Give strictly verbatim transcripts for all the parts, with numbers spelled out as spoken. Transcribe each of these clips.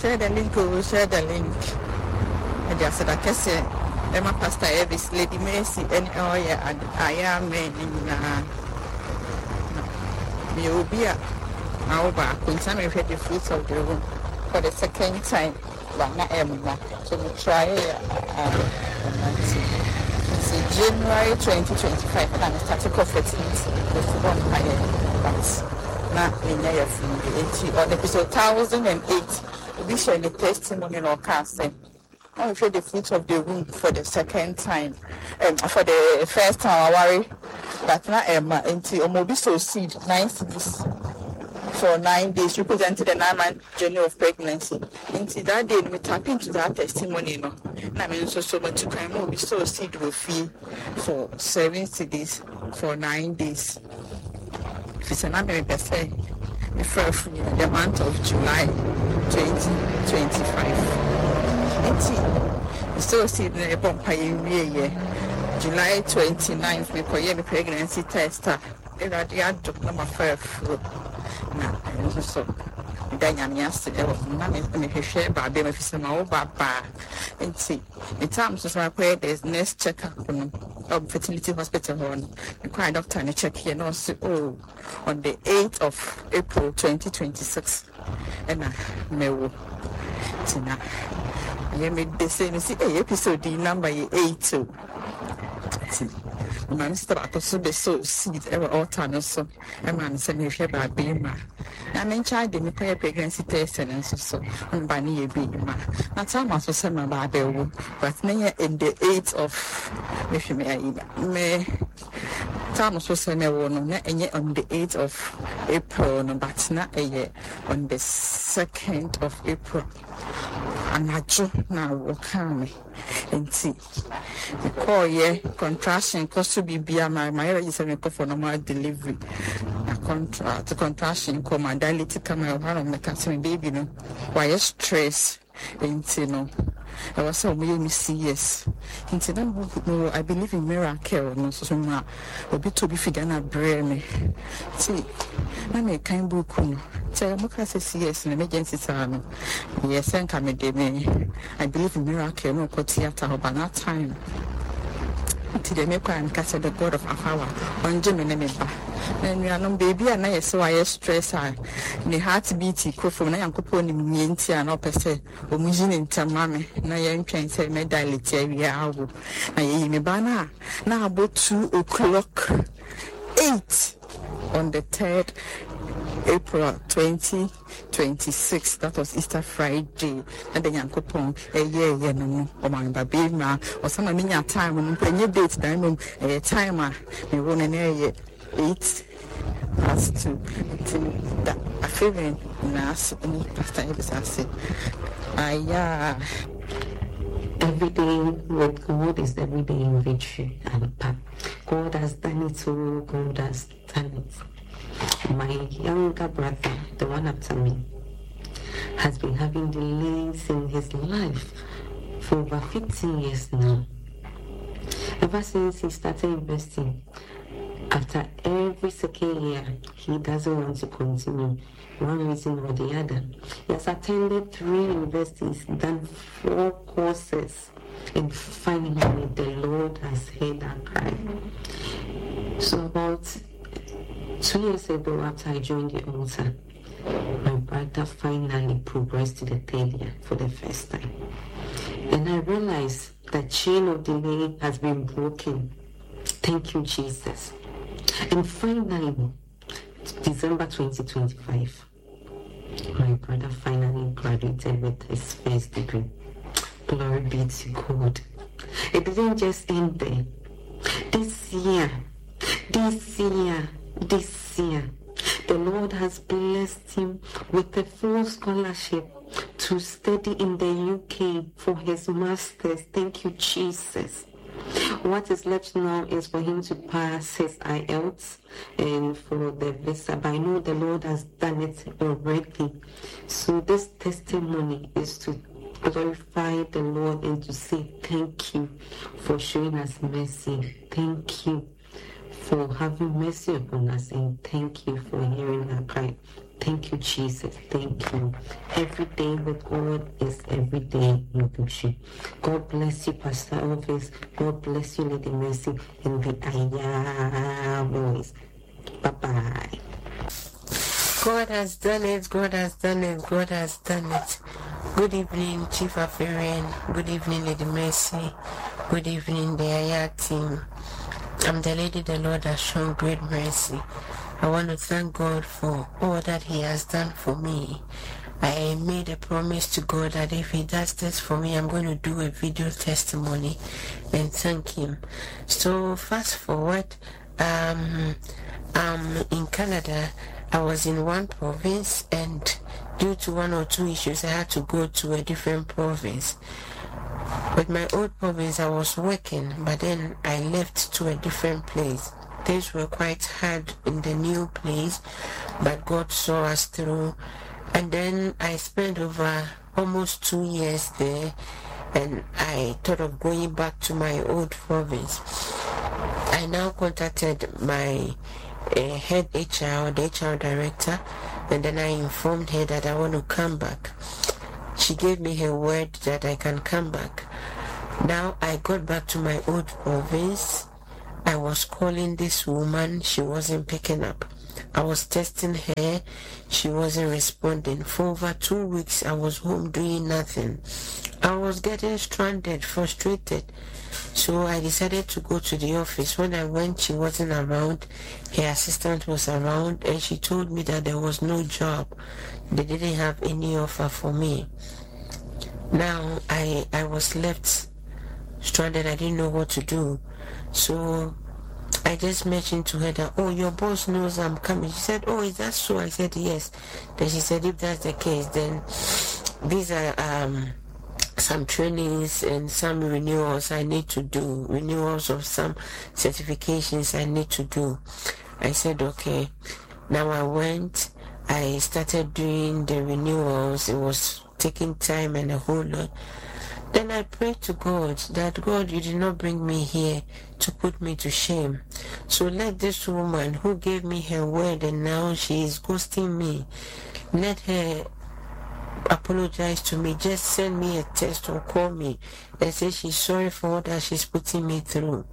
Share the link, oh, share the link. I just said, I can say, Emma Pastor Elvis, Lady Mercy, and oh, yeah, and I am in the Obia. Now, back when some of the fruits of the room for the second time, but not Emma. So we try it. It's January twenty twenty-five, and I started conference with one higher. But not in the from on episode one thousand eight. We share the testimony in our casting. I will share the fruits of the womb for the second time. Um, for the first time, I worry. But now, Emma, into Omobiso seed, nine cities for nine days, represented the nine month journey of pregnancy. Into that day, we tap into that testimony. You know, I mean, so so much to come. Omobiso seed will fee for seven cities for nine days. If it's an American say, the month of July twenty twenty-five. So see the Bompire July twenty-ninth, we call you pregnancy tester. Era the adult number five. Now, so Daniel yesterday, I share by them if it's an over bar. And see, in terms of my prayer, there's next checkup of fertility hospital on the cry doctor and check here. No, oh, on the eighth of April twenty twenty-six. And I may Tina. I made the same episode number eight. Man, start to be so seed ever alternate so a man send me share by being I mean, child didn't pay a pregnancy test and so on by near being ma. Not how much was sent my baby, but near in the eighth of if you may, may Thomas was sent a one and yet on the eighth of April, but not a year on the second of April. And I just now will come and see. The call, yeah, contraction, cost to be beer. My marriage is a for normal delivery. A contract, the contraction, come and dilate camera, one of my cousin baby, no, why stress, and you know. I was so many yes. Into them, no, I believe in miracle, no, so much. A bit to be figured out, brain. See, I make kind book. Tell me, I say yes, an emergency time. Yes, and come again. I believe in miracle, no, got theater, but not time. Until they make and catch the God of Ahawa, on Jimmy Nemeba. And we are no baby, and I so I stress her. The heart beat, cool from my uncle Pony, Minty, and up a say, or Mujin in Tamame, no young train say, me dilate, we are. I me banner. Now about two o'clock, eight on the third April twenty twenty-six. That was Easter Friday. And then Uncle Pong, a year, you know, or my baby, or some of me time when you date diamond a timer, me run an area eight past two. That a feeling Nas and Pastor Elvis said, ah, yeah. Every day with God is every day in victory and path. God has done it, so God has done it. My younger brother, the one after me, has been having delays in his life for over fifteen years now. Ever since he started investing, after every second year, he doesn't want to continue. One reason or the other. He has attended three universities, done four courses, and finally the Lord has heard our cry. So about two years ago, after I joined the altar, my brother finally progressed to the third year for the first time. And I realized the chain of delay has been broken. Thank you, Jesus. And finally, December twenty twenty-five, my brother finally graduated with his first degree. Glory be to God. It didn't just end there. This year, this year, this year, the Lord has blessed him with a full scholarship to study in the U K for his master's. Thank you, Jesus. What is left now is for him to pass his I E L T S and for the visa. But I know the Lord has done it already. So this testimony is to glorify the Lord and to say thank you for showing us mercy. Thank you for having mercy upon us, and thank you for hearing our cry. Thank you, Jesus. Thank you. Every day with God is every day in victory. God bless you, Pastor Elvis. God bless you, Lady Mercy, and the Aya voice. Bye-bye. God has done it. God has done it. God has done it. Good evening, Chief Aferian. Good evening, Lady Mercy. Good evening, the Aya team. I'm the lady the Lord has shown great mercy. I want to thank God for all that He has done for me. I made a promise to God that if He does this for me, I'm going to do a video testimony and thank Him. So fast forward, um, um, in Canada, I was in one province, and due to one or two issues, I had to go to a different province. With my old province, I was working, but then I left to a different place. Things were quite hard in the new place, but God saw us through. And then I spent over almost two years there, and I thought of going back to my old province. I now contacted my uh, head H R, the H R director, and then I informed her that I want to come back. She gave me her word that I can come back. Now I got back to my old province. I was calling this woman, she wasn't picking up. I was testing her, she wasn't responding. For over two weeks, I was home doing nothing. I was getting stranded, frustrated. So I decided to go to the office. When I went, she wasn't around. Her assistant was around, and she told me that there was no job. They didn't have any offer for me. Now I I was left stranded. I didn't know what to do. So I just mentioned to her that, oh, your boss knows I'm coming. She said, oh, is that so? I said, yes. Then she said, if that's the case, then these are um some trainings and some renewals I need to do, renewals of some certifications I need to do. I said, okay. Now I went, I started doing the renewals. It was taking time and a whole lot. Then I prayed to God that, God, you did not bring me here to put me to shame. So let this woman who gave me her word and now she is ghosting me, let her apologize to me. Just send me a text or call me and say she's sorry for all that she's putting me through.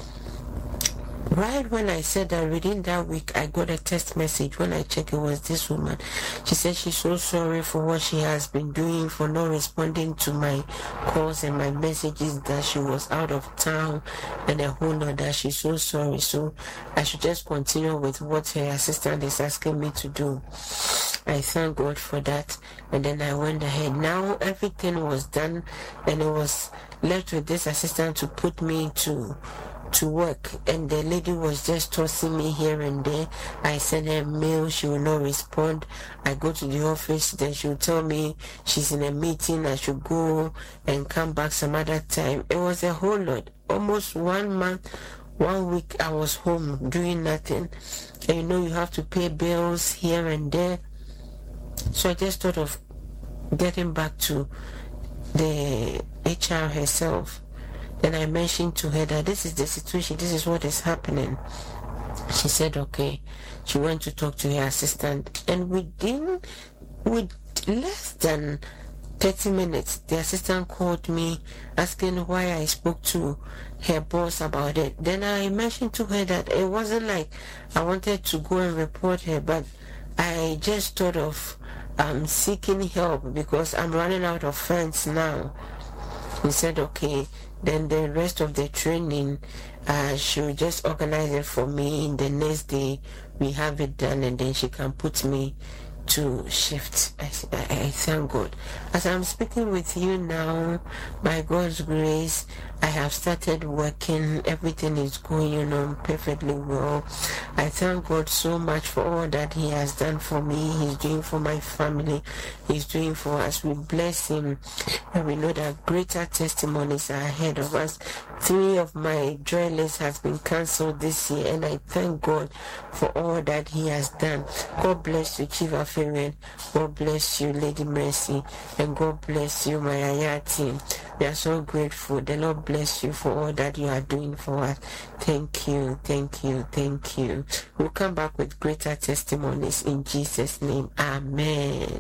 Right when I said that, within that week, I got a text message. When I checked, it was this woman. She said she's so sorry for what she has been doing, for not responding to my calls and my messages, that she was out of town and a whole lot, that she's so sorry. So I should just continue with what her assistant is asking me to do. I thank God for that. And then I went ahead. Now everything was done, and it was left with this assistant to put me to to work, and the lady was just tossing me here and there. I sent her mail, she will not respond. I go to the office, then she will tell me she's in a meeting, I should go and come back some other time. It was a whole lot. Almost one month, one week I was home doing nothing. And you know, you have to pay bills here and there. So I just thought of getting back to the H R herself. Then I mentioned to her that this is the situation, this is what is happening. She said, okay. She went to talk to her assistant, and within with less than thirty minutes, the assistant called me asking why I spoke to her boss about it. Then I mentioned to her that it wasn't like I wanted to go and report her, but I just thought of um, seeking help because I'm running out of funds now. He said, okay. Then the rest of the training, uh, she will just organize it for me. In the next day, we have it done, and then she can put me to shift. I, I, I thank God. As I'm speaking with you now, by God's grace, I have started working. Everything is going on perfectly well. I thank God so much for all that He has done for me. He's doing for my family. He's doing for us. We bless Him, and we know that greater testimonies are ahead of us. three of my joy lists has been cancelled this year, and I thank God for all that He has done. God bless you, Chief Aferian. God bless you, Lady Mercy, and God bless you, my Aya team. We are so grateful. The Lord bless you for all that you are doing for us. Thank you, thank you, thank you. We'll come back with greater testimonies in Jesus' name. Amen.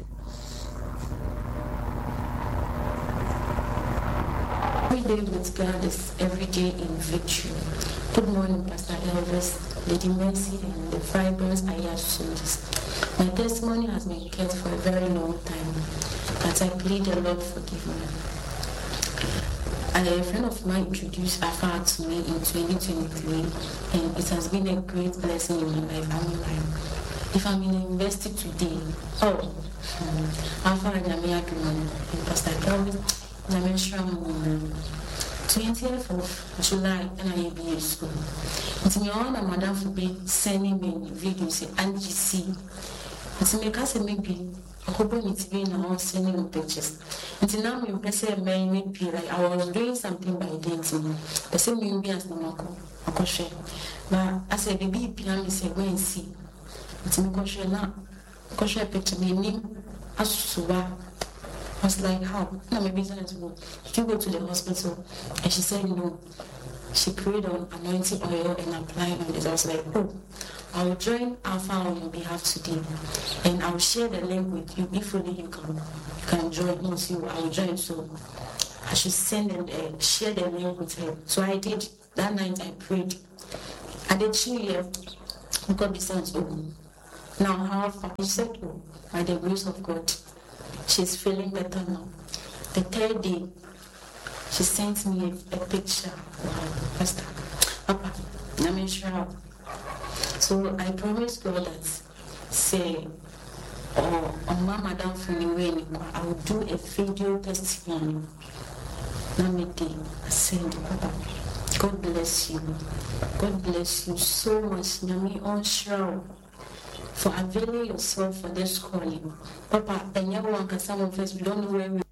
Every day with God is every day in victory. Good morning, Pastor Elvis, Lady Mercy, and the fibers I have soldiers. My testimony has been kept for a very long time, but I plead the Lord forgive me. A friend of mine introduced Afa to me in twenty twenty-three, and it has been a great blessing in my life. I'm like, if I'm in a university today, oh, Afa and Yamia and Pastor Elvis. I mentioned twentieth of July and I be in school. It's me on a madam for be sending me videos and G C. It's me because maybe a couple it's been now sending me pictures. It's now me person may be like I was doing something by then to me. The same me be as the Mako, a crochet. But I said, baby, piano say, go and see. It's me crochet now. Crochet picture me name as Suba. I was like, how? No, my business will. She go to the hospital, and she said no. She prayed on anointing oil and applying on it. I was like, oh, I will join Alpha on your behalf today, and I will share the link with you. If only you can, you can join. No, see, I will join. So I should send and uh, share the link with her. So I did. That night I prayed. I did two years. God be sent open. Now how far? She said, oh, by the grace of God. She's feeling better now. The third day, she sent me a, a picture of her pastor. Papa, I'm sure. So I promised God that, say, or on my madam from the I will do a video testimony. Namity, I said, Papa, God bless you. God bless you so much. Nami on shroud. For availing yourself for this calling. Papa, and everyone can someone first, we don't know where we